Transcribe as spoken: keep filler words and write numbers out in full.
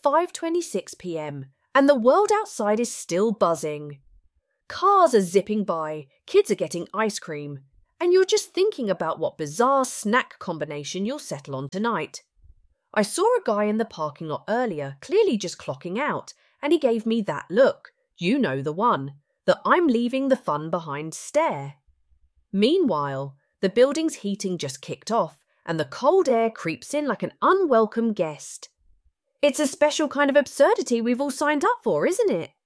five twenty-six p m and the world outside is still buzzing. Cars are zipping by, kids are getting ice cream, and you're just thinking about what bizarre snack combination you'll settle on tonight. I saw a guy in the parking lot earlier, clearly just clocking out, and he gave me that look, you know the one, the I'm leaving the fun behind stare. Meanwhile, the building's heating just kicked off, and the cold air creeps in like an unwelcome guest. It's a special kind of absurdity we've all signed up for, isn't it?